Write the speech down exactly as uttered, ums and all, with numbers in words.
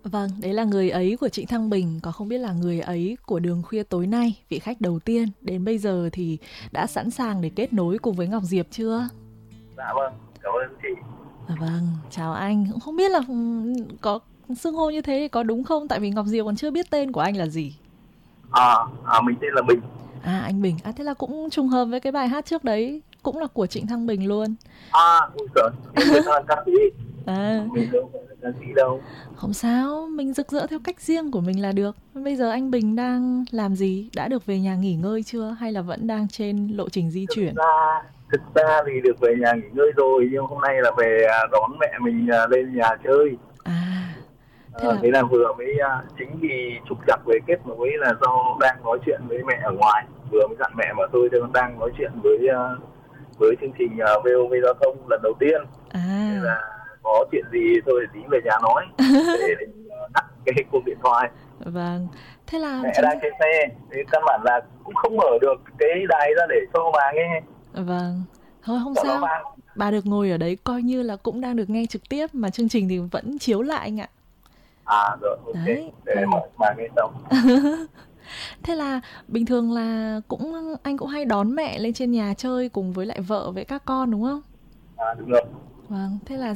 Vâng, đấy là người ấy của Trịnh Thăng Bình, có không biết là người ấy của Đường Khuya tối nay, vị khách đầu tiên đến bây giờ thì đã sẵn sàng để kết nối cùng với Ngọc Diệp chưa? Dạ vâng, cảm ơn chị. À, vâng, chào anh. Cũng không biết là ừm, có xưng hô như thế thì có đúng không? Tại vì Ngọc Diệp còn chưa biết tên của anh là gì. À, à mình tên là Bình. À, anh Bình. À, thế là cũng trùng hợp với cái bài hát trước đấy, cũng là của Trịnh Thăng Bình luôn. À, ui giời, em người ta là ca sĩ. À, Mình đâu phải là ca sĩ đâu. không sao, mình rực rỡ theo cách riêng của mình là được. Bây giờ anh Bình đang làm gì? Đã được về nhà nghỉ ngơi chưa? Hay là vẫn đang trên lộ trình di Thực chuyển? ra, thực ra thì được về nhà nghỉ ngơi rồi, nhưng hôm nay là về à, đón mẹ mình à, lên nhà chơi. À, À, thế là thế là vừa mới à, chính vì trục trặc về kết nối là do đang nói chuyện với mẹ ở ngoài. Vừa mới dặn mẹ mà tôi đang nói chuyện với à, với chương trình à, vê o vê Giao thông lần đầu tiên. Thế à, là có chuyện gì tôi tí về nhà nói để, để ngắt cái cuộc điện thoại. vâng. Thế là Mẹ chính đang ra trên xe, thế căn bản là cũng không mở được cái đài ra để cho bà nghe, vâng. Thôi không sợ nó sao. vang. Bà được ngồi ở đấy coi như là cũng đang được nghe trực tiếp mà chương trình thì vẫn chiếu lại anh ạ. À rồi, ok, Đấy, để vâng. mở bà nghe xong. Thế là bình thường là cũng anh cũng hay đón mẹ lên trên nhà chơi cùng với lại vợ với các con đúng không? À đúng rồi. Vâng, thế là